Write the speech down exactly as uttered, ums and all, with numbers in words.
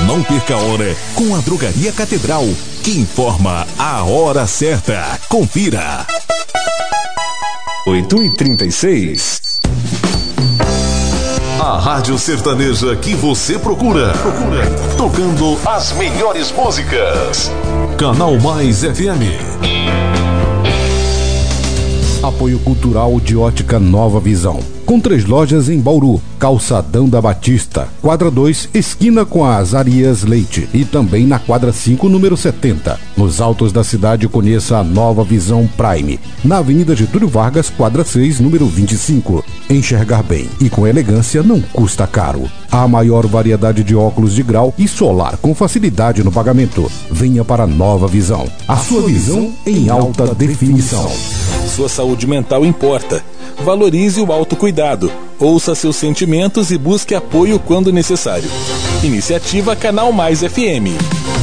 Não perca a hora com a Drogaria Catedral, que informa a hora certa. Confira. oito e trinta e seis. A rádio sertaneja que você procura. Procura. Tocando as melhores músicas. Canal Mais F M. Apoio Cultural de Ótica Nova Visão. Com três lojas em Bauru, Calçadão da Batista, quadra dois, esquina com a Azarias Leite, e também na quadra cinco, número setenta. Nos altos da cidade, conheça a Nova Visão Prime, na Avenida Getúlio Vargas, quadra seis, número vinte e cinco. Enxergar bem e com elegância não custa caro. A maior variedade de óculos de grau e solar com facilidade no pagamento. Venha para a Nova Visão. A sua visão em alta definição. Sua saúde mental importa. Valorize o autocuidado. Ouça seus sentimentos e busque apoio quando necessário. Iniciativa Canal Mais F M.